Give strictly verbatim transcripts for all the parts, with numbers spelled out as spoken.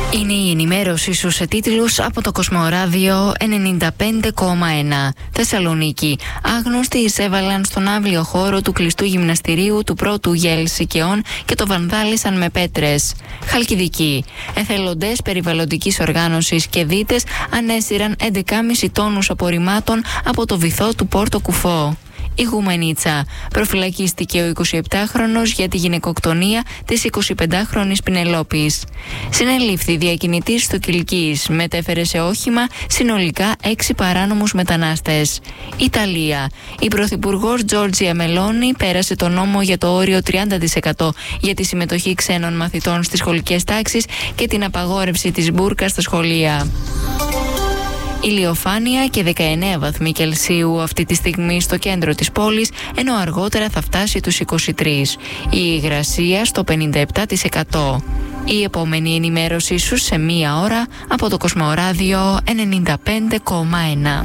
Είναι η ενημέρωση σου σε τίτλους από το Κοσμοράδιο ενενήντα πέντε κόμμα ένα. Θεσσαλονίκη. Άγνωστοι εισέβαλαν στον αύλιο χώρο του κλειστού γυμναστηρίου του πρώτου Γέλ Σικαιών και το βανδάλισαν με πέτρες. Χαλκιδική. Εθελοντές περιβαλλοντικής οργάνωσης και δίτες ανέσυραν έντεκα κόμμα πέντε τόνους απορριμμάτων από το βυθό του Πόρτο Κουφό. Ιγουμενίτσα. Προφυλακίστηκε ο εικοσιεπτάχρονος για τη γυναικοκτονία της εικοσιπεντάχρονης Πινελόπης. Συνελήφθη διακινητής στο Κιλκής. Μετέφερε σε όχημα συνολικά έξι παράνομους μετανάστες. Ιταλία. Η πρωθυπουργός Τζόρτζια Μελόνι πέρασε το νόμο για το όριο τριάντα τοις εκατό για τη συμμετοχή ξένων μαθητών στις σχολικές τάξεις και την απαγόρευση της μπούρκας στα σχολεία. Ηλιοφάνεια και δεκαεννέα βαθμοί Κελσίου αυτή τη στιγμή στο κέντρο της πόλης, ενώ αργότερα θα φτάσει τους είκοσι τρία. Η υγρασία στο πενήντα επτά τοις εκατό. Η επόμενη ενημέρωσή σου σε μία ώρα από το Κοσμοράδιο ενενήντα πέντε κόμμα ένα.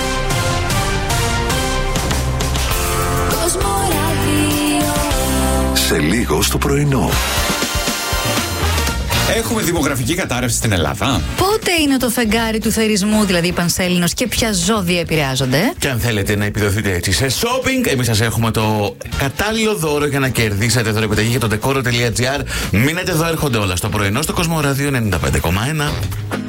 Σε λίγο στο πρωινό. Έχουμε δημογραφική κατάρρευση στην Ελλάδα. Πότε είναι το φεγγάρι του θερισμού, δηλαδή η Πανσέλινος, και ποια ζώδια επηρεάζονται? Και αν θέλετε να επιδοθείτε έτσι σε shopping, εμείς σας έχουμε το κατάλληλο δώρο για να κερδίσετε δώρο επιταγή για το decoro τελεία gr. Μείνετε εδώ, έρχονται όλα στο πρωινό στο Κοσμοράδιο ενενήντα πέντε κόμμα ένα.